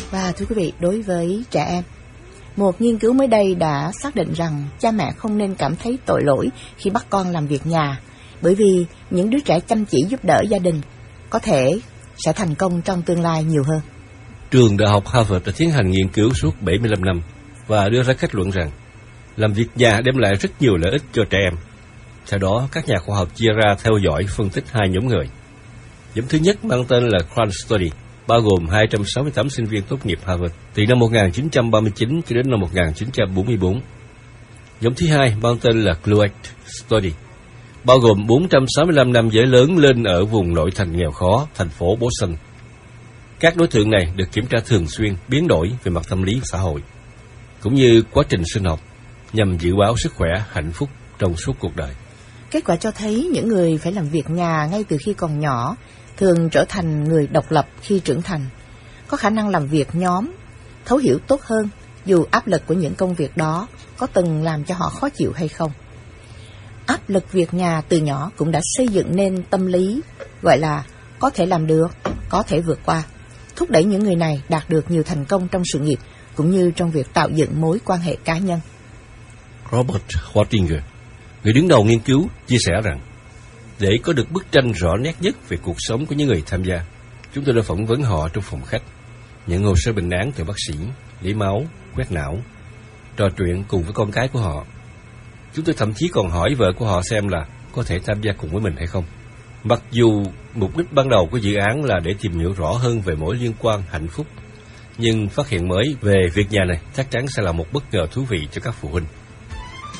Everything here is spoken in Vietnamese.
Và thưa quý vị, đối với trẻ em, một nghiên cứu mới đây đã xác định rằng cha mẹ không nên cảm thấy tội lỗi khi bắt con làm việc nhà, bởi vì những đứa trẻ chăm chỉ giúp đỡ gia đình có thể sẽ thành công trong tương lai nhiều hơn. Trường Đại học Harvard đã tiến hành nghiên cứu suốt 75 năm và đưa ra kết luận rằng làm việc nhà đem lại rất nhiều lợi ích cho trẻ em. Sau đó, các nhà khoa học chia ra theo dõi phân tích hai nhóm người. Nhóm thứ nhất mang tên là Crown Study, bao gồm 268 sinh viên tốt nghiệp Harvard từ năm 1939 cho đến năm 1944. Nhóm thứ hai mang tên là Cloet Study, bao gồm 465 nam giới lớn lên ở vùng nội thành nghèo khó, thành phố Boston. Các đối tượng này được kiểm tra thường xuyên, biến đổi về mặt tâm lý và xã hội, cũng như quá trình sinh học, nhằm dự báo sức khỏe, hạnh phúc trong suốt cuộc đời. Kết quả cho thấy những người phải làm việc nhà ngay từ khi còn nhỏ thường trở thành người độc lập khi trưởng thành, có khả năng làm việc nhóm, thấu hiểu tốt hơn dù áp lực của những công việc đó có từng làm cho họ khó chịu hay không. Áp lực việc nhà từ nhỏ cũng đã xây dựng nên tâm lý gọi là có thể làm được, có thể vượt qua, thúc đẩy những người này đạt được nhiều thành công trong sự nghiệp cũng như trong việc tạo dựng mối quan hệ cá nhân. Robert Wattinger, người đứng đầu nghiên cứu, chia sẻ rằng để có được bức tranh rõ nét nhất về cuộc sống của những người tham gia, chúng tôi đã phỏng vấn họ trong phòng khách, nhận hồ sơ bệnh án từ bác sĩ, lấy máu, quét não, trò chuyện cùng với con cái của họ. Chúng tôi thậm chí còn hỏi vợ của họ xem là có thể tham gia cùng với mình hay không. Mặc dù mục đích ban đầu của dự án là để tìm hiểu rõ hơn về mối liên quan hạnh phúc, nhưng phát hiện mới về việc nhà này chắc chắn sẽ là một bất ngờ thú vị cho các phụ huynh.